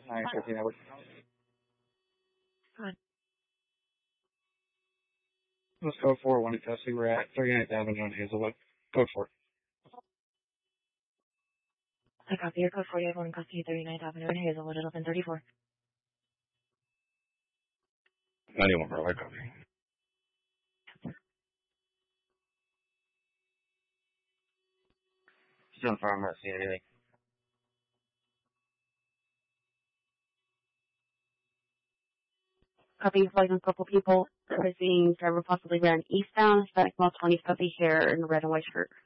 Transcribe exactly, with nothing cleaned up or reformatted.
nine fifteen, I would. Go ahead. Let's code four one at Tessie. We're at thirty-ninth Avenue in Hazelwood. Code four. I copy your code forty. Everyone in custody, thirty-ninth Avenue in Hazelwood, eleven thirty-four. ninety-one, bro. I copy. Still far, I'm not seeing anything. Copy, flagging a couple people. We're seeing driver possibly ran eastbound, Hispanic male, twenty, puppy hair, and a red and white shirt.